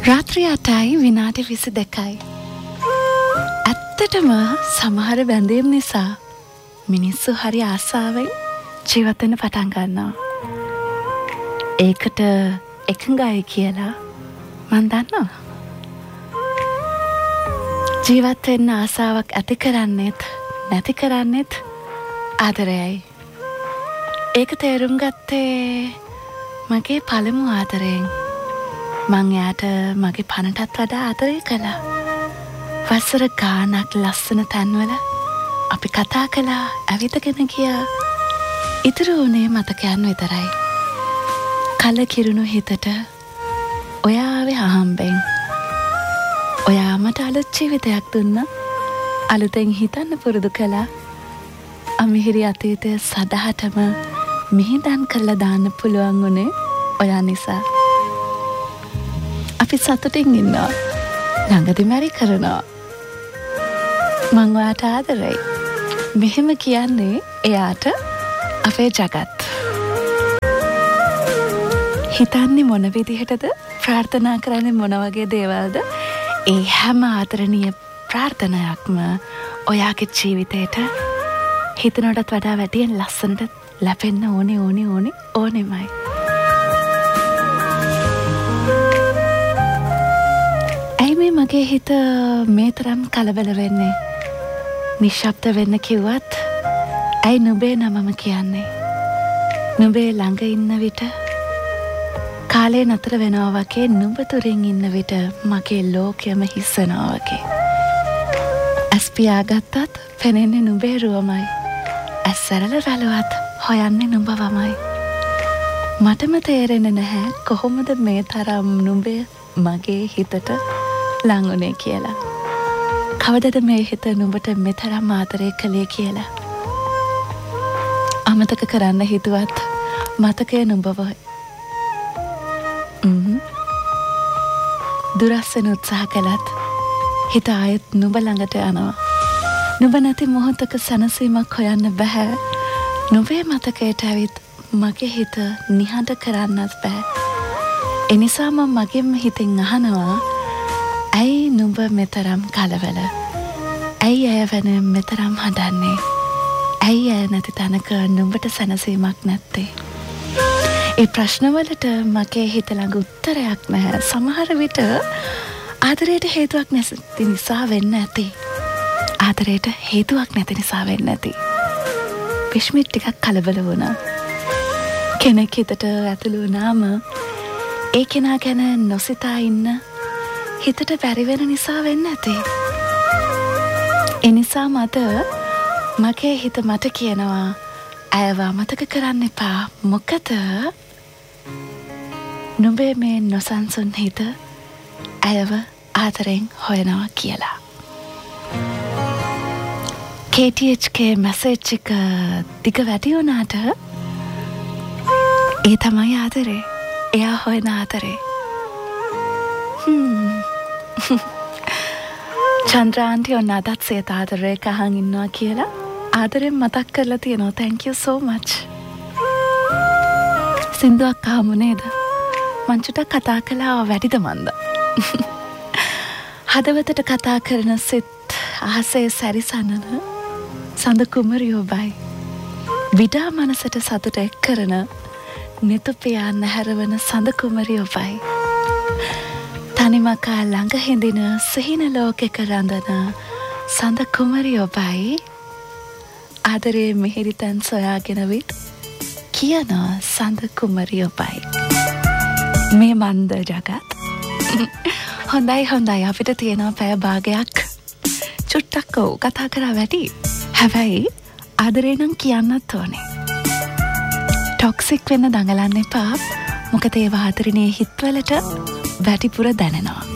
රාත්‍රී 8යි විනාඩි 22යි. ඇත්තටම සමහර බැඳීම් නිසා මිනිස්සු හරි ආසාවෙන් ජීවත් වෙන්න පටන් ගන්නවා. ඒකට එකඟයි කියලා මන් දන්නවා. ජීවත් වෙන්න ආසාවක් ඇති කරන්නේත් නැති කරන්නේත් ආදරයයි. ඒක තේරුම් ගත්තේ මගේ පළමු ආදරයෙන්. මං එයාට මගේ පණටත් වඩා ආදරය කළා. වසර ගානක් ලස්සන තැන්වල අපි කතා කළා, ඇවිදගෙන ගියා. ඉතුරු වුණේ මතකයන් විතරයි. කලකිරුණු හිතට ඔයා ආවේ අහම්බෙන්. ඔයා මට අලුත් ජීවිතයක් දුන්නා. අලුතෙන් හිතන්න පුරුදු කළා. අමිහිරි අතීතය සදහටම මිහිදන් කරලා දාන්න පුළුවන් වුණේ ඔයා නිසා. අපි සතුටින් ඉන්නවා. ළඟදි මැරි කරනවා. මං ඔයාට ආදරෙයි. මෙහෙම කියන්නේ එයාට අපේ ජගත්. හිතන්නේ මොන විදිහටද? ප්‍රාර්ථනා කරන්නේ මොන වගේ දේවල්ද? ඒ හැම ආදරණීය ප්‍රාර්ථනාවක්ම ඔයාගේ ජීවිතේට හිතනටත් වඩා වැඩියෙන් ලස්සනට ලැබෙන්න ඕනෙමයි. ඇයි මේ මගේ හිත මේ තරම් කලබල වෙන්නේ? නිශ්ශබ්ද වෙන්න කිව්වත් ඇයි නුඹේ නමම කියන්නේ? නුඹේ ළඟ ඉන්න විට කාලේ නතර වෙනවා වගේ, නුඹ තුරින් ඉන්න විට මගේ ලෝකයම හිස්සනවා වගේ. ඇස් පියාගත්තත් පෙනෙන්නේ නුඹේ රුවමයි. ඇස් සැරල බැලුවත් හොයන්නේ නුඹවමයි. මටම තේරෙන්නේ නැහැ කොහොමද මේ තරම් නුඹේ මගේ හිතට ලංගුනේ කියලා. කවදද මේ හිත නුඹට මෙතරම් ආදරය කළේ කියලා. අමතක කරන්න හිතුවත් මතකය නුඹව දුරස්සෙන උත්සාහ කළත් හිත ආයෙත් නුඹ ළඟට යනවා. නුඹ නැති මොහොතක සැනසීමක් හොයන්න බෑ. නුඹේ මතකයට ඇවිත් මගේ හිත නිහඬ කරන්නත් බෑ. එනිසා මම මගෙම හිතෙන් අහනවා, ඇයි නුඹ මෙතරම් කලබල? ඇයි ඇය වෙන මෙතරම් හඬන්නේ? ඇයි ඇය නැති තැනක නුඹට සැනසීමක් නැත්තේ? ඒ ප්‍රශ්නවලට මගේ හිත ළඟ උත්තරයක් නැහැ. සමහර විට ආදරයට හේතුවක් නැති නිසා වෙන්න ඇති. ආදරයට හේතුවක් නැති නිසා වෙන්න ඇති. විශ්මිත් ටිකක් කලබල වුණා. කෙනෙක් හිතට ඇතුළු වුණාම ඒ කෙනා ගැන නොසිතා ඉන්න හිතට බැරි වෙන නිසා වෙන්න ඇති. ඒ නිසා මගේ හිත මට කියනවා, ඇයව අමතක කරන්න එපා. මොකද නුඹේ මේ නොසන්සුන් හිත ඇයව ආදරෙන් හොයනවා කියලා. KTHK මැසේජ් එක දිග වැඩි වුණාට ඒ තමයි ආදරේ. එයා හොයන ආදරේ. චන්ද්‍රාන්ටි ඔන්න අදත් සේත ආදරේ කහන් ඉන්නවා කියලා ආදරෙන් මතක් කරලා තියෙනවා. thank you so much. සින්දුවක් අහමු නේද? මං චුට්ටක් කතා කළා වැඩිද මන්ද? හදවතට කතා කරන සිත් අහසේ සැරිසනන සඳ කුමරියෝ බයි. විඩා මනසට සතුට එක් කරන නිතුපියා නැහැරවන සඳ කුමරියෝ බයි. තනිමකා ළඟ හිඳින සිහින ලෝකෙක රඳන සඳ කුමරියෝ බයි. ආදරේ මිහිරිතන් සොයාගෙන විත් කියන සඳ කුමරියෝ බයි. මේ මන්ද ජගත්. හොඳයි අපිට තියෙනවා පැය භාගයක්. චුට්ටක් කතා කරා වැඩි. හැබැයි ආදරේ නම් කියන්නත් ඕනේ. ටොක්සික් වෙන්න දඟලන්න එපා. මොකද ඒ ආදරේ හිත්වලට වැඩිපුර දැනෙනවා.